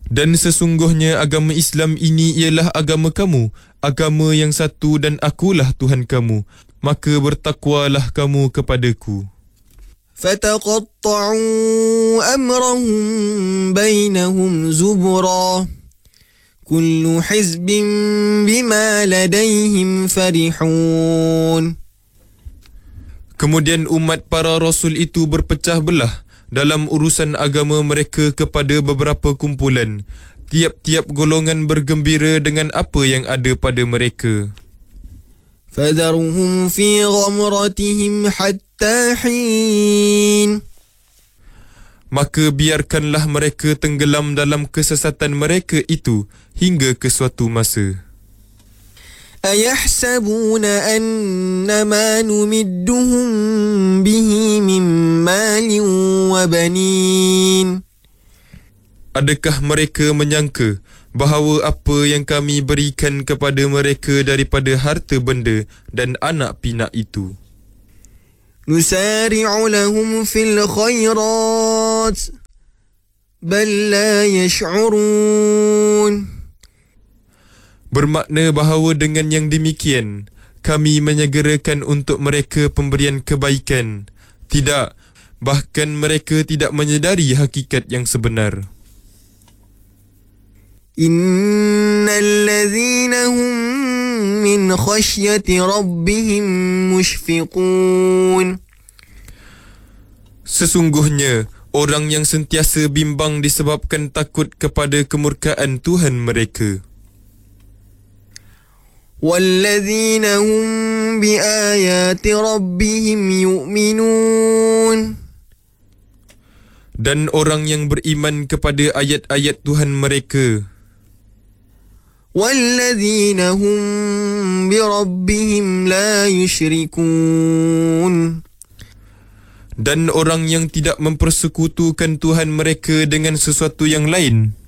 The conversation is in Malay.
Dan sesungguhnya agama Islam ini ialah agama kamu, agama yang satu, dan akulah Tuhan kamu. Maka bertakwalah kamu kepadaku. فَتَقَطَّعُوا أَمْرَهُمْ بَيْنَهُمْ زُبُرًا كُلُّ حِزْبٍ بِمَا لَدَيْهِمْ فَرِحُونَ. Kemudian umat para rasul itu berpecah belah dalam urusan agama mereka kepada beberapa kumpulan. Tiap-tiap golongan bergembira dengan apa yang ada pada mereka. فَذَرْهُمْ فِي غَمْرَتِهِمْ حَتَّى حِينٍ. Maka biarkanlah mereka tenggelam dalam kesesatan mereka itu hingga ke suatu masa. أَيَحْسَبُونَ أَنَّمَا نُمِدُّهُمْ بِهِ مِنْ مَالٍ وَبَنِينَ. Adakah mereka menyangka bahawa apa yang kami berikan kepada mereka daripada harta benda dan anak pinak itu? نُسَارِعُ لَهُمْ فِي الْخَيْرَاتِ بَلْ لَا يَشْعُرُونَ. Bermakna bahawa dengan yang demikian, kami menyegerakan untuk mereka pemberian kebaikan. Tidak, bahkan mereka tidak menyedari hakikat yang sebenar. إِنَّ الَّذِينَ هُمْ مِنْ خَشْيَةِ رَبِّهِمْ مُشْفِقُونَ. Sesungguhnya, orang yang sentiasa bimbang disebabkan takut kepada kemurkaan Tuhan mereka. وَالَّذِينَ هُمْ بِآيَاتِ رَبِّهِمْ يُؤْمِنُونَ. Dan orang yang beriman kepada ayat-ayat Tuhan mereka. وَالَّذِينَ هُمْ بِرَبِّهِمْ لَا يُشْرِكُونَ. Dan orang yang tidak mempersekutukan Tuhan mereka dengan sesuatu yang lain.